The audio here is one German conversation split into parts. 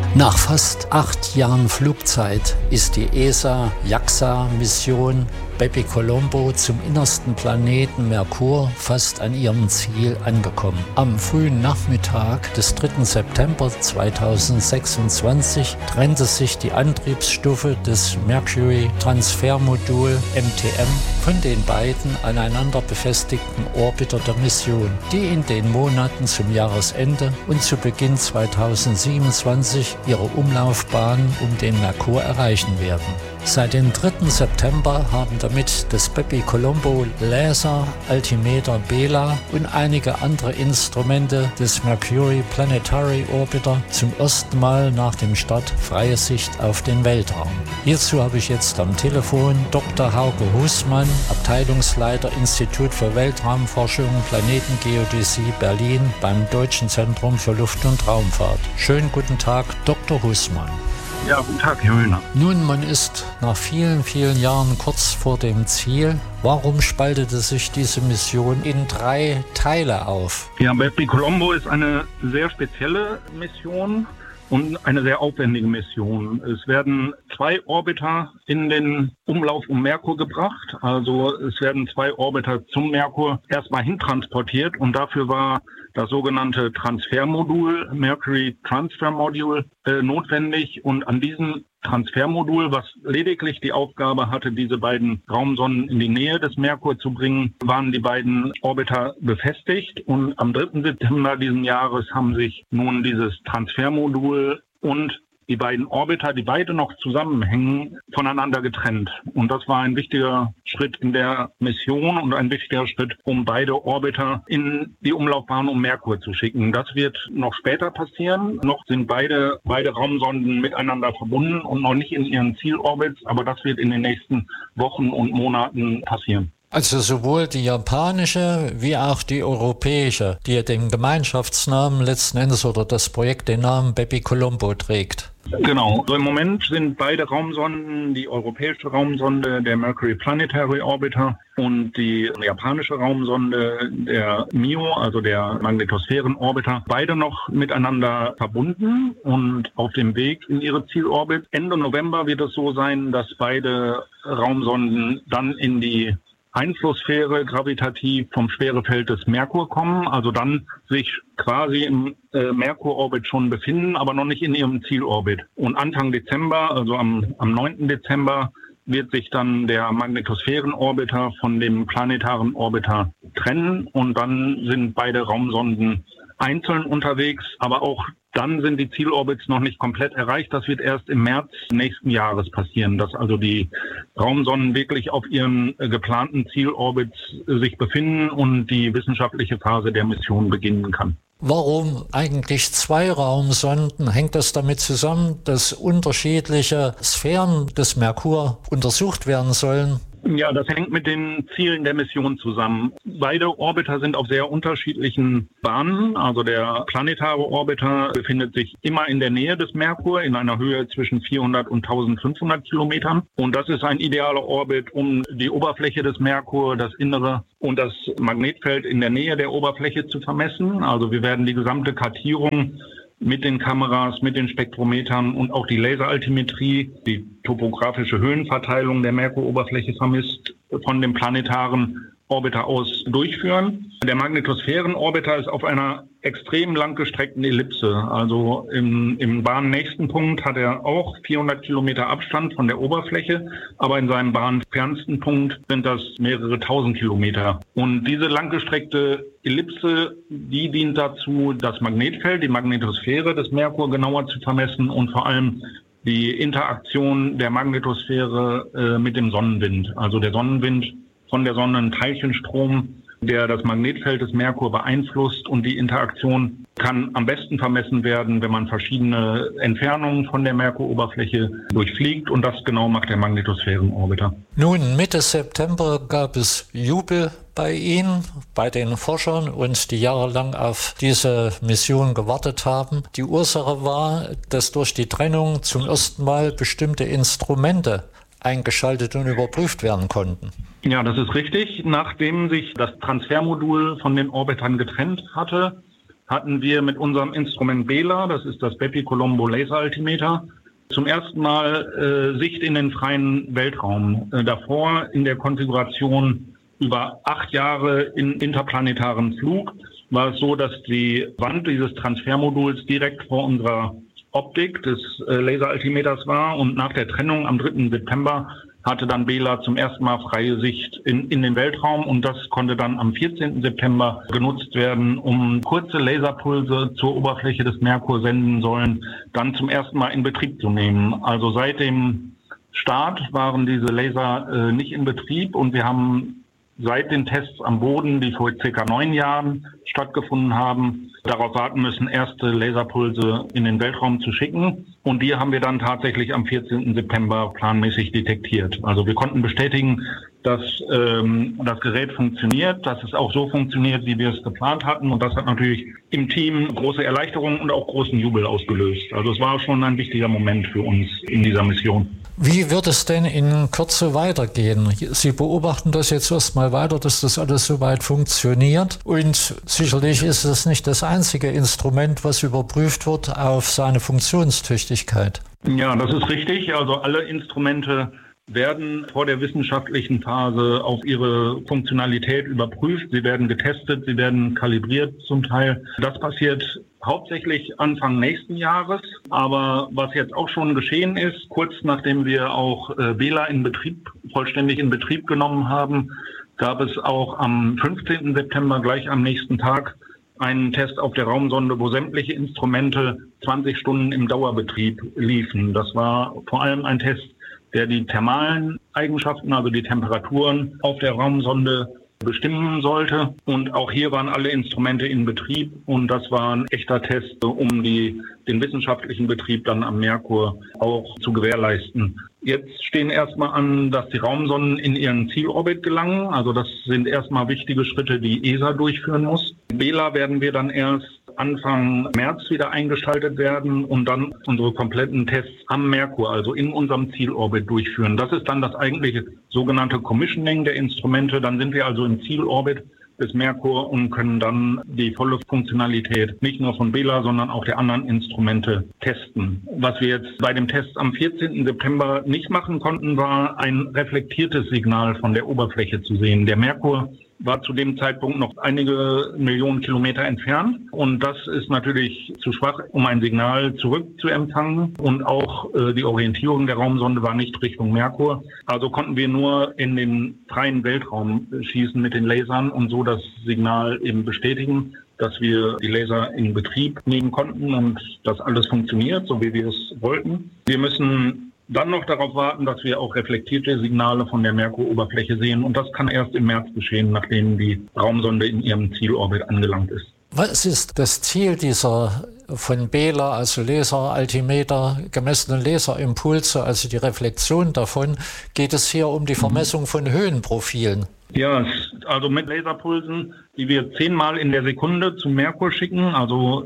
Nach fast 8 Jahren Flugzeit ist die ESA-JAXA-Mission Bepicolombo zum innersten Planeten Merkur fast an ihrem Ziel angekommen. Am frühen Nachmittag des 3. September 2026 trennte sich die Antriebsstufe des Mercury Transfer-Modul MTM von den beiden aneinander befestigten Orbiter der Mission, die in den Monaten zum Jahresende und zu Beginn 2027 ihre Umlaufbahn um den Merkur erreichen werden. Seit dem 3. September haben damit das Bepicolombo Laser Altimeter Bela und einige andere Instrumente des Mercury Planetary Orbiter zum ersten Mal nach dem Start freie Sicht auf den Weltraum. Hierzu habe ich jetzt am Telefon Dr. Hauke Husmann, Abteilungsleiter Institut für Weltraumforschung, Planetengeodäsie Berlin beim Deutschen Zentrum für Luft- und Raumfahrt. Schönen guten Tag, Dr. Husmann. Ja, guten Tag, Herr Höhner. Nun, man ist nach vielen, vielen Jahren kurz vor dem Ziel. Warum spaltete sich diese Mission in 3 Teile auf? Ja, Bepicolombo ist eine sehr spezielle Mission und eine sehr aufwendige Mission. Es werden 2 Orbiter in den Umlauf um Merkur gebracht. Also es werden 2 Orbiter zum Merkur erstmal hintransportiert und dafür war das sogenannte Transfermodul, Mercury Transfer Module, notwendig. Und an diesem Transfermodul, was lediglich die Aufgabe hatte, diese beiden Raumsonden in die Nähe des Merkur zu bringen, waren die beiden Orbiter befestigt. Und am 3. September diesen Jahres haben sich nun dieses Transfermodul und die beiden Orbiter, die beide noch zusammenhängen, voneinander getrennt. Und das war ein wichtiger Schritt in der Mission und ein wichtiger Schritt, um beide Orbiter in die Umlaufbahn um Merkur zu schicken. Das wird noch später passieren. Noch sind beide Raumsonden miteinander verbunden und noch nicht in ihren Zielorbits, aber das wird in den nächsten Wochen und Monaten passieren. Also sowohl die japanische wie auch die europäische, die den Gemeinschaftsnamen letzten Endes oder das Projekt den Namen Bepicolombo trägt. Genau. Also im Moment sind beide Raumsonden, die europäische Raumsonde, der Mercury Planetary Orbiter und die japanische Raumsonde, der MIO, also der Magnetosphärenorbiter, beide noch miteinander verbunden und auf dem Weg in ihre Zielorbit. Ende November wird es so sein, dass beide Raumsonden dann in die Einflusssphäre gravitativ vom Schwerefeld des Merkur kommen, also dann sich quasi im Merkurorbit schon befinden, aber noch nicht in ihrem Zielorbit. Und Anfang Dezember, also am 9. Dezember, wird sich dann der Magnetosphärenorbiter von dem planetaren Orbiter trennen und dann sind beide Raumsonden einzeln unterwegs, aber auch dann sind die Zielorbits noch nicht komplett erreicht. Das wird erst im März nächsten Jahres passieren, dass also die Raumsonden wirklich auf ihren geplanten Zielorbits sich befinden und die wissenschaftliche Phase der Mission beginnen kann. Warum eigentlich 2 Raumsonden? Hängt das damit zusammen, dass unterschiedliche Sphären des Merkur untersucht werden sollen? Ja, das hängt mit den Zielen der Mission zusammen. Beide Orbiter sind auf sehr unterschiedlichen Bahnen. Also der planetare Orbiter befindet sich immer in der Nähe des Merkur in einer Höhe zwischen 400 und 1500 Kilometern. Und das ist ein idealer Orbit, um die Oberfläche des Merkur, das Innere und das Magnetfeld in der Nähe der Oberfläche zu vermessen. Also wir werden die gesamte Kartierung mit den Kameras, mit den Spektrometern und auch die Laseraltimetrie, die topografische Höhenverteilung der Merkuroberfläche vermisst, von dem planetaren Orbiter aus durchführen. Der Magnetosphärenorbiter ist auf einer extrem langgestreckten Ellipse. Also im bahnnächsten Punkt hat er auch 400 Kilometer Abstand von der Oberfläche, aber in seinem bahnfernsten Punkt sind das mehrere tausend Kilometer. Und diese langgestreckte Ellipse, die dient dazu, das Magnetfeld, die Magnetosphäre des Merkur genauer zu vermessen und vor allem die Interaktion der Magnetosphäre mit dem Sonnenwind. Also der Sonnenwind von der Sonne ein Teilchenstrom, der das Magnetfeld des Merkur beeinflusst und die Interaktion kann am besten vermessen werden, wenn man verschiedene Entfernungen von der Merkuroberfläche durchfliegt und das genau macht der Magnetosphärenorbiter. Nun, Mitte September gab es Jubel bei Ihnen, bei den Forschern und die jahrelang auf diese Mission gewartet haben. Die Ursache war, dass durch die Trennung zum ersten Mal bestimmte Instrumente eingeschaltet und überprüft werden konnten. Ja, das ist richtig. Nachdem sich das Transfermodul von den Orbitern getrennt hatte, hatten wir mit unserem Instrument BELA, das ist das Bepi-Colombo Laseraltimeter, zum ersten Mal Sicht in den freien Weltraum. Davor in der Konfiguration über 8 Jahre in interplanetarem Flug war es so, dass die Wand dieses Transfermoduls direkt vor unserer Optik des Laseraltimeters war, und nach der Trennung am 3. September hatte dann BELA zum ersten Mal freie Sicht in den Weltraum, und das konnte dann am 14. September genutzt werden, um kurze Laserpulse zur Oberfläche des Merkur senden sollen, dann zum ersten Mal in Betrieb zu nehmen. Also seit dem Start waren diese Laser nicht in Betrieb, und wir haben seit den Tests am Boden, die vor ca. 9 Jahren stattgefunden haben, darauf warten müssen, erste Laserpulse in den Weltraum zu schicken. Und die haben wir dann tatsächlich am 14. September planmäßig detektiert. Also wir konnten bestätigen, dass das Gerät funktioniert, dass es auch so funktioniert, wie wir es geplant hatten. Und das hat natürlich im Team große Erleichterung und auch großen Jubel ausgelöst. Also es war schon ein wichtiger Moment für uns in dieser Mission. Wie wird es denn in Kürze weitergehen? Sie beobachten das jetzt erstmal weiter, dass das alles soweit funktioniert. Und sicherlich ist es nicht das einzige Instrument, was überprüft wird auf seine Funktionstüchtigkeit. Ja, das ist richtig. Also alle Instrumente werden vor der wissenschaftlichen Phase auf ihre Funktionalität überprüft. Sie werden getestet, sie werden kalibriert zum Teil. Das passiert hauptsächlich Anfang nächsten Jahres. Aber was jetzt auch schon geschehen ist, kurz nachdem wir auch BELA vollständig in Betrieb genommen haben, gab es auch am 15. September, gleich am nächsten Tag, einen Test auf der Raumsonde, wo sämtliche Instrumente 20 Stunden im Dauerbetrieb liefen. Das war vor allem ein Test, der die thermalen Eigenschaften, also die Temperaturen auf der Raumsonde bestimmen sollte. Und auch hier waren alle Instrumente in Betrieb, und das war ein echter Test, um den wissenschaftlichen Betrieb dann am Merkur auch zu gewährleisten. Jetzt stehen erstmal an, dass die Raumsonden in ihren Zielorbit gelangen. Also das sind erstmal wichtige Schritte, die ESA durchführen muss. BELA werden wir dann erst Anfang März wieder eingeschaltet werden und dann unsere kompletten Tests am Merkur, also in unserem Zielorbit, durchführen. Das ist dann das eigentliche sogenannte Commissioning der Instrumente. Dann sind wir also im Zielorbit des Merkur und können dann die volle Funktionalität nicht nur von BELA, sondern auch der anderen Instrumente testen. Was wir jetzt bei dem Test am 14. September nicht machen konnten, war ein reflektiertes Signal von der Oberfläche zu sehen. Der Merkur war zu dem Zeitpunkt noch einige Millionen Kilometer entfernt, und das ist natürlich zu schwach, um ein Signal zurückzuempfangen, und auch die Orientierung der Raumsonde war nicht Richtung Merkur. Also konnten wir nur in den freien Weltraum schießen mit den Lasern und so das Signal eben bestätigen, dass wir die Laser in Betrieb nehmen konnten und dass alles funktioniert, so wie wir es wollten. Wir müssen dann noch darauf warten, dass wir auch reflektierte Signale von der Merkur-Oberfläche sehen. Und das kann erst im März geschehen, nachdem die Raumsonde in ihrem Zielorbit angelangt ist. Was ist das Ziel dieser von BELA, also Laseraltimeter, gemessenen Laserimpulse, also die Reflexion davon? Geht es hier um die Vermessung von Höhenprofilen? Ja, also mit Laserpulsen, die wir 10-mal in der Sekunde zum Merkur schicken. Also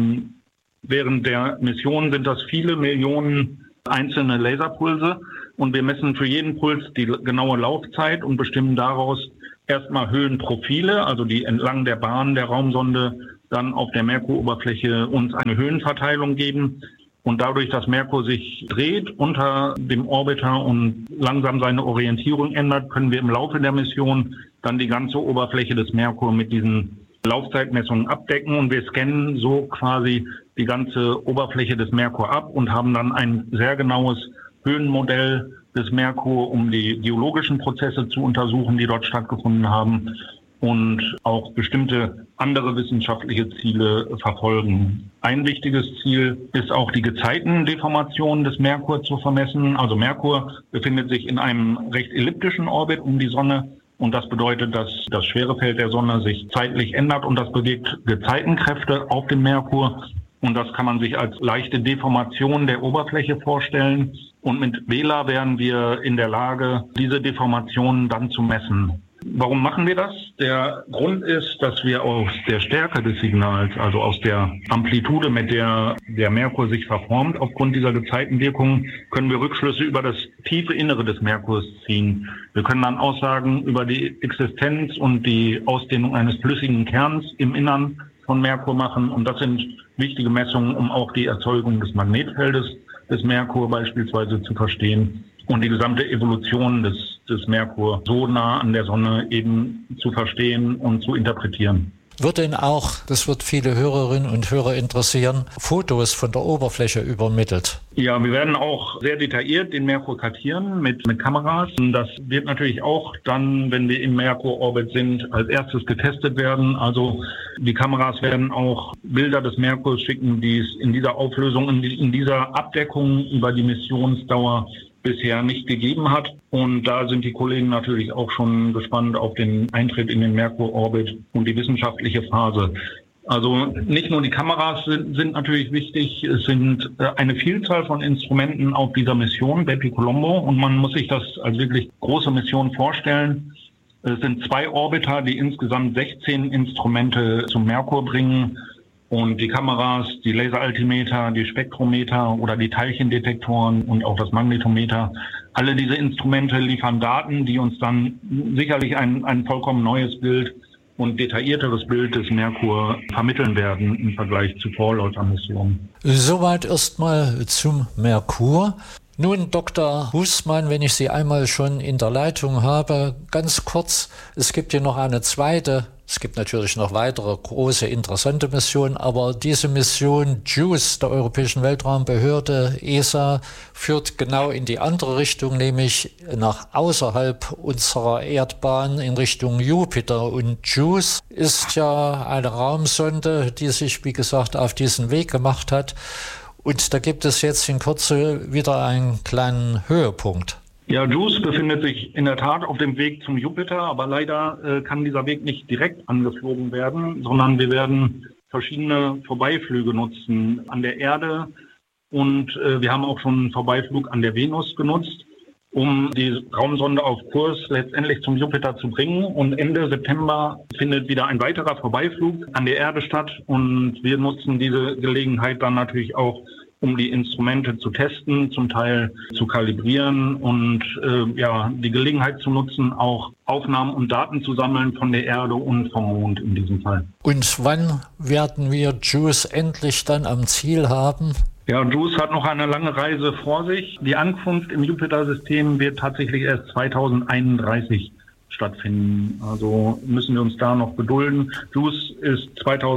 während der Mission sind das viele Millionen einzelne Laserpulse, und wir messen für jeden Puls die genaue Laufzeit und bestimmen daraus erstmal Höhenprofile, also die entlang der Bahn der Raumsonde dann auf der Merkuroberfläche uns eine Höhenverteilung geben. Und dadurch, dass Merkur sich dreht unter dem Orbiter und langsam seine Orientierung ändert, können wir im Laufe der Mission dann die ganze Oberfläche des Merkur mit diesen Laufzeitmessungen abdecken, und wir scannen so quasi die ganze Oberfläche des Merkur ab und haben dann ein sehr genaues Höhenmodell des Merkur, um die geologischen Prozesse zu untersuchen, die dort stattgefunden haben, und auch bestimmte andere wissenschaftliche Ziele verfolgen. Ein wichtiges Ziel ist auch die Gezeitendeformation des Merkur zu vermessen. Also Merkur befindet sich in einem recht elliptischen Orbit um die Sonne. Und das bedeutet, dass das Schwerefeld der Sonne sich zeitlich ändert, und das bewirkt Gezeitenkräfte auf dem Merkur. Und das kann man sich als leichte Deformation der Oberfläche vorstellen. Und mit BELA wären wir in der Lage, diese Deformationen dann zu messen. Warum machen wir das? Der Grund ist, dass wir aus der Stärke des Signals, also aus der Amplitude, mit der der Merkur sich verformt, aufgrund dieser Gezeitenwirkung, können wir Rückschlüsse über das tiefe Innere des Merkurs ziehen. Wir können dann Aussagen über die Existenz und die Ausdehnung eines flüssigen Kerns im Innern von Merkur machen. Und das sind wichtige Messungen, um auch die Erzeugung des Magnetfeldes des Merkur beispielsweise zu verstehen und die gesamte Evolution des Merkur so nah an der Sonne eben zu verstehen und zu interpretieren. Wird denn auch, das wird viele Hörerinnen und Hörer interessieren, Fotos von der Oberfläche übermittelt? Ja, wir werden auch sehr detailliert den Merkur kartieren mit Kameras. Das wird natürlich auch dann, wenn wir im Merkur-Orbit sind, als erstes getestet werden. Also die Kameras werden auch Bilder des Merkurs schicken, die es in dieser Auflösung, in dieser Abdeckung über die Missionsdauer bisher nicht gegeben hat. Und da sind die Kollegen natürlich auch schon gespannt auf den Eintritt in den Merkur-Orbit und die wissenschaftliche Phase. Also nicht nur die Kameras sind natürlich wichtig, es sind eine Vielzahl von Instrumenten auf dieser Mission, Bepi-Colombo, und man muss sich das als wirklich große Mission vorstellen. Es sind 2 Orbiter, die insgesamt 16 Instrumente zum Merkur bringen. Und die Kameras, die Laseraltimeter, die Spektrometer oder die Teilchendetektoren und auch das Magnetometer, alle diese Instrumente liefern Daten, die uns dann sicherlich ein vollkommen neues Bild und detaillierteres Bild des Merkur vermitteln werden im Vergleich zu Vorläufermissionen. Soweit erstmal zum Merkur. Nun, Dr. Husmann, wenn ich Sie einmal schon in der Leitung habe, ganz kurz, es gibt hier noch eine zweite, es gibt natürlich noch weitere große, interessante Missionen, aber diese Mission JUICE der Europäischen Weltraumbehörde, ESA, führt genau in die andere Richtung, nämlich nach außerhalb unserer Erdbahn in Richtung Jupiter. Und JUICE ist ja eine Raumsonde, die sich, wie gesagt, auf diesen Weg gemacht hat. Und da gibt es jetzt in Kürze wieder einen kleinen Höhepunkt. Ja, JUICE befindet sich in der Tat auf dem Weg zum Jupiter, aber leider kann dieser Weg nicht direkt angeflogen werden, sondern wir werden verschiedene Vorbeiflüge nutzen an der Erde und wir haben auch schon einen Vorbeiflug an der Venus genutzt, um die Raumsonde auf Kurs letztendlich zum Jupiter zu bringen. Und Ende September findet wieder ein weiterer Vorbeiflug an der Erde statt und wir nutzen diese Gelegenheit dann natürlich auch, um die Instrumente zu testen, zum Teil zu kalibrieren und die Gelegenheit zu nutzen, auch Aufnahmen und Daten zu sammeln von der Erde und vom Mond in diesem Fall. Und wann werden wir JUICE endlich dann am Ziel haben? Ja, JUICE hat noch eine lange Reise vor sich. Die Ankunft im Jupiter-System wird tatsächlich erst 2031 stattfinden. Also müssen wir uns da noch gedulden. JUICE ist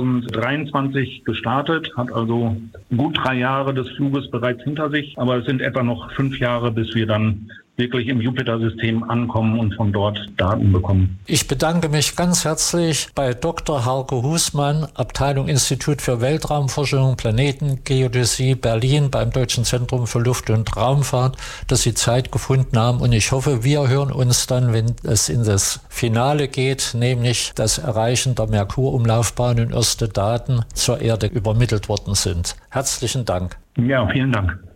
2023 gestartet, hat also gut 3 Jahre des Fluges bereits hinter sich, aber es sind etwa noch 5 Jahre, bis wir dann wirklich im Jupiter-System ankommen und von dort Daten bekommen. Ich bedanke mich ganz herzlich bei Dr. Hauke Husmann, Abteilung Institut für Weltraumforschung, Planetengeodäsie Berlin beim Deutschen Zentrum für Luft- und Raumfahrt, dass Sie Zeit gefunden haben. Und ich hoffe, wir hören uns dann, wenn es in das Finale geht, nämlich das Erreichen der Merkur-Umlaufbahn und erste Daten zur Erde übermittelt worden sind. Herzlichen Dank. Ja, vielen Dank.